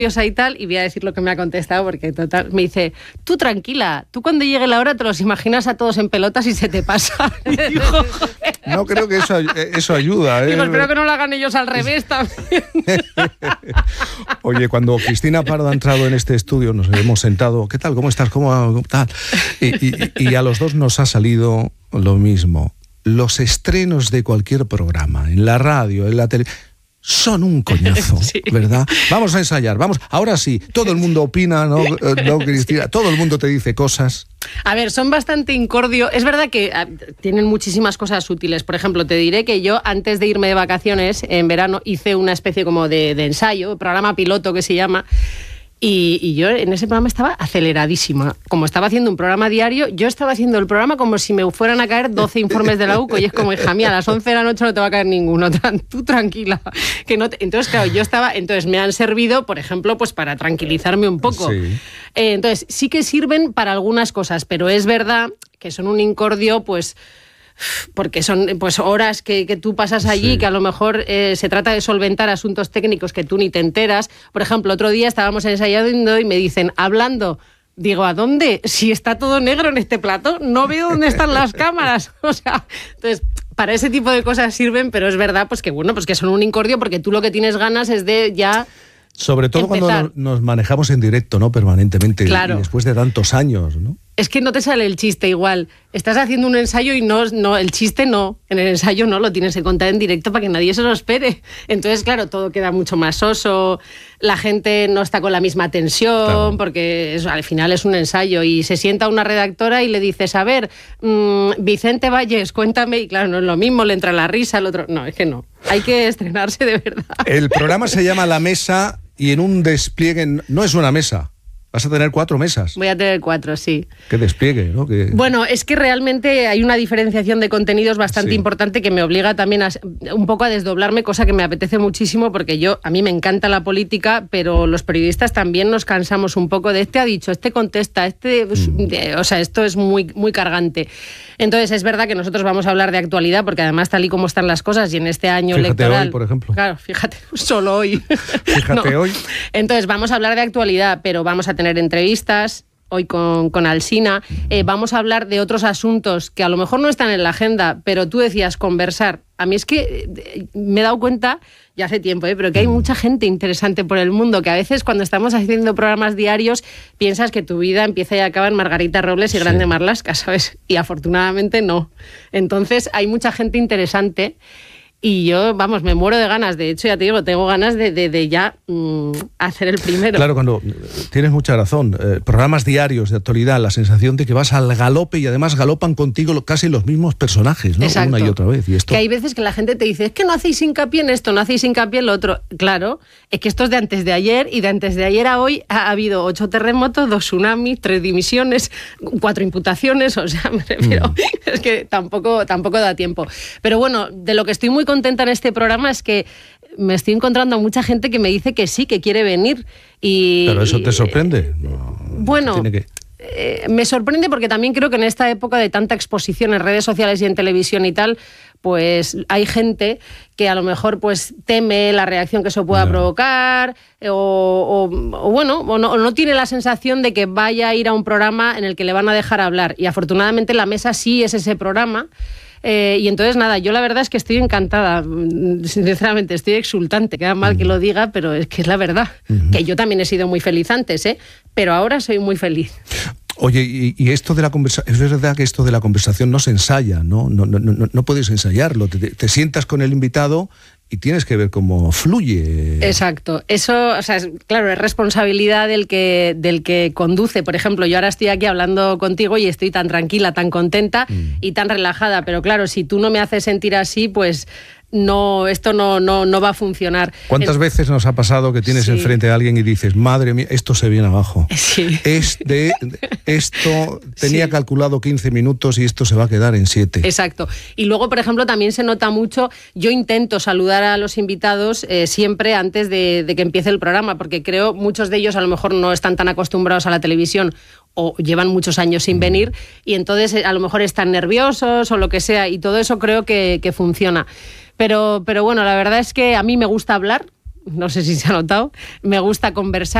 y tal, y voy a decir lo que me ha contestado, porque total, me dice, tú tranquila, tú cuando llegue la hora te los imaginas a todos en pelotas y se te pasa. Digo, no creo que eso ayuda. Digo, espero que no lo hagan ellos al revés también. Oye, cuando Cristina Pardo ha entrado en este estudio, nos hemos sentado, ¿qué tal? ¿Cómo estás? ¿Cómo tal? Y a los dos nos ha salido lo mismo. Los estrenos de cualquier programa, en la radio, en la televisión, son un coñazo, sí. ¿Verdad? Vamos a ensayar, vamos. Ahora sí, todo el mundo opina, ¿no, Cristina? Todo el mundo te dice cosas. A ver, son bastante incordio. Es verdad que tienen muchísimas cosas útiles. Por ejemplo, te diré que yo, antes de irme de vacaciones, en verano, hice una especie como de ensayo, programa piloto que se llama. Y yo en ese programa estaba aceleradísima. Como estaba haciendo un programa diario, yo estaba haciendo el programa como si me fueran a caer 12 informes de la UCO. Y es como, hija mía, a las 11 de la noche no te va a caer ninguno. Tú tranquila. Que no Entonces, claro, entonces me han servido, por ejemplo, pues para tranquilizarme un poco. Sí. Entonces, sí que sirven para algunas cosas, pero es verdad que son un incordio, pues... porque son pues horas que tú pasas allí, sí. Que a lo mejor se trata de solventar asuntos técnicos que tú ni te enteras. Por ejemplo, otro día estábamos ensayando y me dicen, hablando, digo, ¿a dónde? Si está todo negro en este plato, no veo dónde están las cámaras. O sea, entonces, para ese tipo de cosas sirven, pero es verdad pues que bueno, pues que son un incordio, porque tú lo que tienes ganas es de ya... Sobre todo empezar. Cuando nos manejamos en directo, ¿no? Permanentemente, claro. Y después de tantos años, ¿no? Es que no te sale el chiste igual. Estás haciendo un ensayo y no el chiste no. En el ensayo no, lo tienes que contar en directo para que nadie se lo espere. Entonces, claro, todo queda mucho más soso. La gente no está con la misma tensión, claro. Porque al final es un ensayo. Y se sienta una redactora y le dices, a ver, Vicente Valles, cuéntame. Y claro, no es lo mismo, le entra la risa, el otro... No, es que no. Hay que estrenarse de verdad. El programa se llama La Mesa y en un despliegue... No es una mesa. Vas a tener 4 mesas. Voy a tener 4, sí. Qué despliegue, ¿no? Bueno, es que realmente hay una diferenciación de contenidos bastante importante que me obliga también un poco a desdoblarme, cosa que me apetece muchísimo, porque a mí me encanta la política, pero los periodistas también nos cansamos un poco de este ha dicho, este contesta, o sea, esto es muy, muy cargante. Entonces, es verdad que nosotros vamos a hablar de actualidad, porque además tal y como están las cosas y en este año electoral... Hoy, por ejemplo. Claro, fíjate, solo hoy. Fíjate hoy. Entonces, vamos a hablar de actualidad, pero vamos a tener entrevistas hoy con Alsina, vamos a hablar de otros asuntos que a lo mejor no están en la agenda, pero tú decías conversar. A mí es que me he dado cuenta, ya hace tiempo, pero que hay mucha gente interesante por el mundo, que a veces cuando estamos haciendo programas diarios piensas que tu vida empieza y acaba en Margarita Robles y Grande Marlaska, ¿sabes? Y afortunadamente no. Entonces hay mucha gente interesante. Y yo, vamos, me muero de ganas. De hecho, ya te digo, tengo ganas de ya hacer el primero. Claro, cuando tienes mucha razón. Programas diarios de actualidad, la sensación de que vas al galope y además galopan contigo casi los mismos personajes, ¿no? Exacto. Una y otra vez. Y esto... Que hay veces que la gente te dice, es que no hacéis hincapié en esto, no hacéis hincapié en lo otro. Claro, es que esto es de antes de ayer y de antes de ayer a hoy ha habido 8 terremotos, 2 tsunamis, 3 dimisiones, 4 imputaciones. O sea, me refiero, es que tampoco da tiempo. Pero bueno, de lo que estoy muy contenta en este programa es que me estoy encontrando a mucha gente que me dice que sí, que quiere venir. ¿Pero eso te sorprende? No, bueno, me sorprende porque también creo que en esta época de tanta exposición en redes sociales y en televisión y tal, pues hay gente que a lo mejor pues teme la reacción que eso pueda provocar o no tiene la sensación de que vaya a ir a un programa en el que le van a dejar hablar. Y afortunadamente La Mesa sí es ese programa. Y entonces nada, yo la verdad es que estoy encantada, sinceramente estoy exultante, queda mal que lo diga, pero es que es la verdad, que yo también he sido muy feliz antes, pero ahora soy muy feliz. Oye, y esto de la conversación, es verdad que esto de la conversación no se ensaya, no puedes ensayarlo, te sientas con el invitado y tienes que ver cómo fluye. Exacto. Eso, o sea, claro, es responsabilidad del que conduce. Por ejemplo, yo ahora estoy aquí hablando contigo y estoy tan tranquila, tan contenta y tan relajada. Pero claro, si tú no me haces sentir así, pues no, esto no va a funcionar. ¿Cuántas veces nos ha pasado que tienes enfrente a alguien y dices, madre mía, esto se viene abajo? Sí. Esto tenía calculado 15 minutos y esto se va a quedar en 7. Exacto. Y luego, por ejemplo, también se nota mucho, yo intento saludar a los invitados siempre antes de que empiece el programa, porque creo muchos de ellos a lo mejor no están tan acostumbrados a la televisión o llevan muchos años sin venir y entonces a lo mejor están nerviosos o lo que sea, y todo eso creo que funciona. Pero bueno, la verdad es que a mí me gusta hablar, no sé si se ha notado, me gusta conversar.